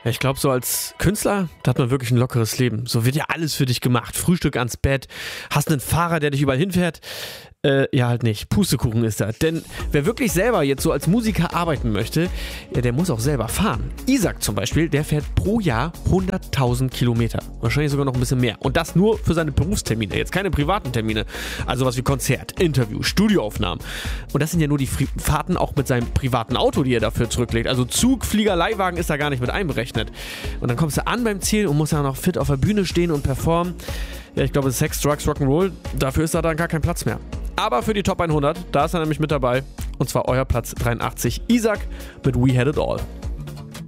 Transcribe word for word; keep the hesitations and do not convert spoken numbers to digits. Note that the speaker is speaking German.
Ja, ich glaube, so als Künstler, da hat man wirklich ein lockeres Leben. So wird ja alles für dich gemacht. Frühstück ans Bett, hast einen Fahrer, der dich überall hinfährt. Äh, ja, halt nicht. Pustekuchen ist da. Denn wer wirklich selber jetzt so als Musiker arbeiten möchte, ja, der muss auch selber fahren. Isaac zum Beispiel, der fährt pro Jahr hunderttausend Kilometer. Wahrscheinlich sogar noch ein bisschen mehr. Und das nur für seine Berufstermine. Jetzt keine privaten Termine. Also was wie Konzert, Interview, Studioaufnahmen. Und das sind ja nur die Fri- Fahrten auch mit seinem privaten Auto, die er dafür zurücklegt. Also Zug, Flieger, Leihwagen ist da gar nicht mit einberechnet. Und dann kommst du an beim Ziel und musst ja noch fit auf der Bühne stehen und performen. Ja, ich glaube, Sex, Drugs, Rock'n'Roll, dafür ist da dann gar kein Platz mehr. Aber für die Top hundert, da ist er nämlich mit dabei. Und zwar euer Platz dreiundachtzig, Isaac mit We Had It All.